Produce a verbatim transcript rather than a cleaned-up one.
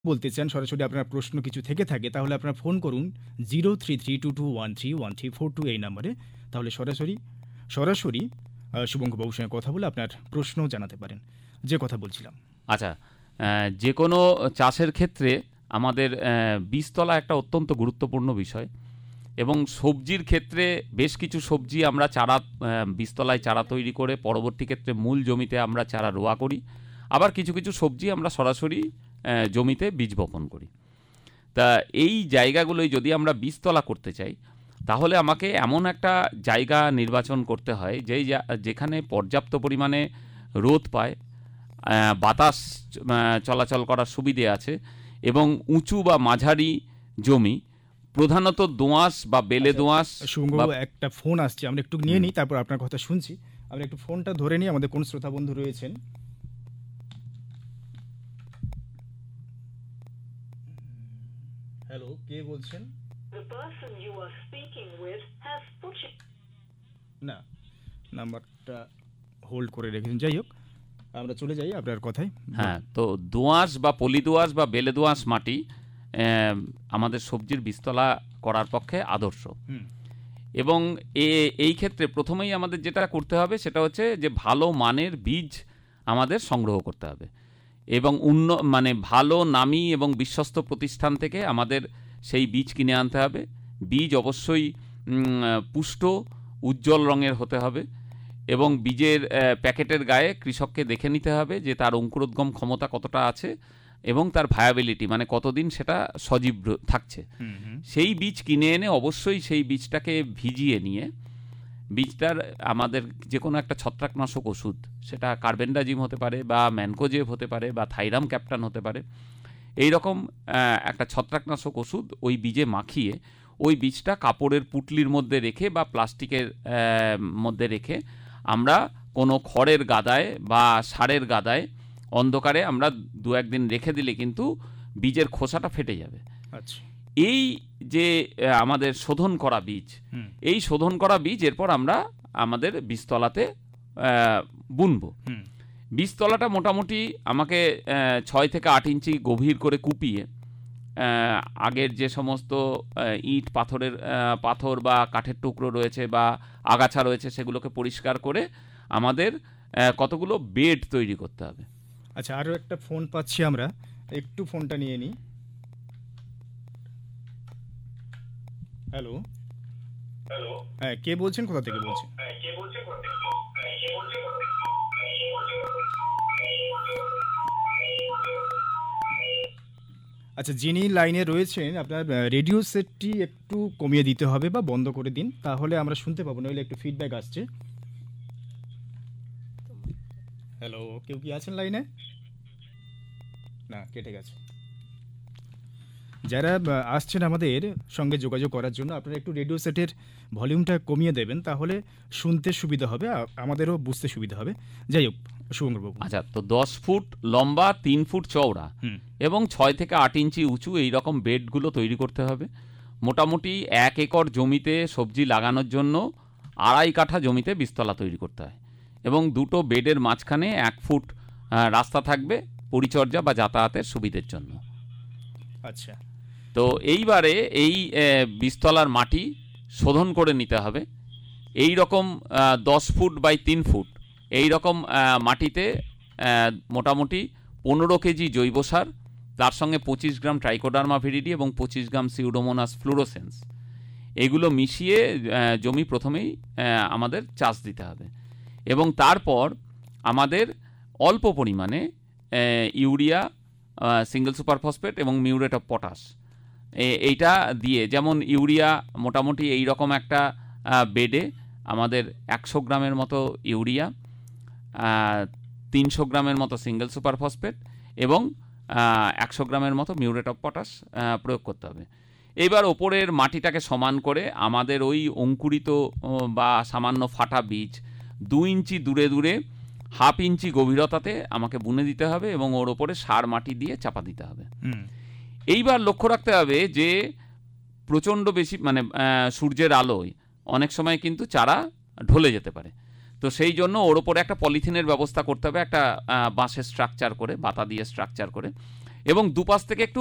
বলতে চান, সরাসরি আপনার প্রশ্ন কিছু থেকে থাকে, তাহলে আপনার ফোন করুন zero three three two two one three one three four two এই নাম্বারে। তাহলে সরাসরি সরাসরি আহ, শুভঙ্করবাবুর সঙ্গে কথা বলে আপনার প্রশ্নও জানাতে পারেন। যে কথা বলছিলাম, আচ্ছা, আহ, যে কোনো চাষের ক্ষেত্রে আমাদের আহ, বীজতলা একটা অত্যন্ত গুরুত্বপূর্ণ বিষয়, এবং সবজির ক্ষেত্রে বেশ কিছু সবজি আমরা চারা আহ, বীজতলায় চারা তৈরি করে পরবর্তী ক্ষেত্রে মূল জমিতে আমরা চারা রোয়া করি। আবার কিছু কিছু সবজি আমরা সরাসরি আহ, জমিতে বীজ বপন করি। তা এই জায়গাগুলোই যদি আমরা বীজতলা করতে চাই, তাহলে আমাকে এমন একটা জায়গা নির্বাচন করতে হয় যেই জা- যেখানে পর্যাপ্ত পরিমাণে রোদ পায়, আহ, বাতাস আহ, চলাচল করার সুবিধে আছে, এবং উঁচু বা মাঝারি জমি, প্রধানত দোঁয়াশ বা বেলে দোঁয়াশ। শুভঙ্করবাবু একটা ফোন আসছে, আমরা একটু নিয়ে নিই, তারপর আপনার কথা শুনছি। আমরা একটু ফোনটা ধরে নিই, আমাদের কোন শ্রোতা বন্ধু রয়েছেন। হ্যালো, কে বলছেন? The person you are speaking with has put you... না, নাম্বারটা হোল্ড করে রেখেছেন। যাই হোক, আমরা চলে যাই আপনার কথায়। হ্যাঁ, তো দোঁয়াশ বা পলি দোঁয়াশ বা বেলে দোঁয়াশ মাটি আহ, আমাদের সবজির বীজতলা করার পক্ষে আদর্শ। হুম। এবং এ- এই ক্ষেত্রে প্রথমেই আমাদের যেটা করতে হবে সেটা হচ্ছে যে ভালো মানের বীজ আমাদের সংগ্রহ করতে হবে, এবং উন্ন মানে ভালো নামী এবং বিশ্বস্ত প্রতিষ্ঠান থেকে আমাদের সেই বীজ কিনে আনতে হবে। বীজ অবশ্যই উম, পুষ্ট উজ্জ্বল রঙের হতে হবে, এবং বীজের আহ, প্যাকেটের গায়ে কৃষককে দেখে নিতে হবে যে তার অঙ্কুরোদ্গম ক্ষমতা কতটা আছে এবং তার ভায়াবিলিটি মানে কতদিন সেটা সজীব র- থাকছে। হুম হুম সেই বীজ কিনে এনে অবশ্যই সেই বীজটাকে ভিজিয়ে নিয়ে, বীজটার আমাদের যে কোনো একটা ছত্রাকনাশক ওষুধ, সেটা কার্বেন্ডাজিম হতে পারে বা ম্যানকোজেব হতে পারে বা থাইরাম ক্যাপ্টান হতে পারে, এই রকম আহ, একটা ছত্রাকনাশক ওষুধ ওই বীজে মাখিয়ে ওই বীজটা কাপড়ের পুটলির মধ্যে রেখে বা প্লাস্টিকের আহ, মধ্যে রেখে আমরা কোনো খড়ের গাদায় বা সারের গাদায় অন্ধকারে আমরা দু একদিন রেখে দিলে কিন্তু বীজের খোসাটা ফেটে যাবে। আচ্ছা। এই যে আহ, আমাদের শোধন করা বীজ, হুম এই শোধন করা বীজ এরপর আমরা আমাদের বীজতলাতে আহ, বুনবো। হুম বীজতলাটা মোটামুটি আমাকে আহ, ছয় থেকে আট ইঞ্চি গভীর করে কুপিয়ে আহ, আগের যে সমস্ত আহ, ইট পাথরের আহ, পাথর বা কাঠের টুকরো রয়েছে বা আগাছা রয়েছে সেগুলোকে পরিষ্কার করে আমাদের আহ, কতগুলো বেড তৈরি করতে হবে। আচ্ছা, আরও একটা ফোন পাচ্ছি আমরা, একটু ফোনটা নিয়ে নিই। হ্যালো, হ্যালো, হ্যাঁ, কে বলছেন, কোথা থেকে বলছেন? হ্যাঁ, কে বলছেন? আচ্ছা, যিনি লাইনে রয়েছেন আপনার রেডিও সেটটি একটু কমিয়ে দিতে হবে বা বন্ধ করে দিন, তাহলে আমরা শুনতে পাবো, নইলে একটু ফিডব্যাক আসছে। হ্যালো, কেউ কি আছেন লাইনে? না, কেটে গেছে। যারা আহ, আসছেন আমাদের সঙ্গে যোগাযোগ করার জন্য, আপনারা একটু রেডিও সেটের ভলিউমটা কমিয়ে দেবেন, তাহলে শুনতে সুবিধা হবে, আ- আমাদেরও বুঝতে সুবিধা হবে। যাই হোক, শুভঙ্করবাবু। আচ্ছা, তো দশ ফুট লম্বা, তিন ফুট চওড়া হুম এবং ছয় থেকে আট ইঞ্চি উঁচু এই রকম বেডগুলো তৈরি করতে হবে। মোটামুটি এক একর জমিতে সবজি লাগানোর জন্য আড়াই কাঠা জমিতে বীজতলা তৈরি করতে হয়, এবং দুটো বেডের মাঝখানে এক ফুট আহ, রাস্তা থাকবে পরিচর্যা বা যাতায়াতের সুবিধের জন্য। আচ্ছা, তো এইবারে এই আহ, বীজতলার মাটি শোধন করে নিতে হবে। এই রকম আহ, দশ ফুট বাই তিন ফুট এই রকম আহ, মাটিতে আহ, মোটামুটি পনেরো কেজি জৈব সার, তার সঙ্গে পঁচিশ গ্রাম ট্রাইকোডার্মা ভিরিডি এবং পঁচিশ গ্রাম সিউডোমোনাস ফ্লুরোসেন্স, এগুলো মিশিয়ে আহ, জমি প্রথমেই আহ, আমাদের চাষ দিতে হবে। এবং তারপর আমাদের অল্প পরিমাণে আহ, ইউরিয়া, সিঙ্গেল সুপার ফসফেট এবং মিউরেট অফ পটাশ এইটা দিয়ে, যেমন ইউরিয়া মোটামুটি এই রকম একটা আহ, বেডে আমাদের একশো গ্রামের মতো ইউরিয়া, তিনশো গ্রামের মতো সিঙ্গেল সুপার ফসফেট এবং একশো গ্রামের মতো মিউরেট অফ পটাশ প্রয়োগ করতে হবে। এইবার ওপরের মাটিটাকে সমান করে আমাদের ওই অঙ্কুরিত ও, বা সামান্য ফাটা বীজ দু ইঞ্চি দূরে দূরে হাফ ইঞ্চি গভীরতাতে আমাকে বুনে দিতে হবে এবং ওর ওপরে সার মাটি দিয়ে চাপা দিতে হবে। হুম এইবার লক্ষ্য রাখতে হবে যে প্রচণ্ড বেশি মানে আহ, সূর্যের আলোয় অনেক সময় কিন্তু চারা ঢলে যেতে পারে। তো সেই জন্য ওর ওপরে একটা পলিথিনের ব্যবস্থা করতে হবে, একটা আহ, বাঁশের স্ট্রাকচার করে, বাতা দিয়ে স্ট্রাকচার করে, এবং দুপাশ থেকে একটু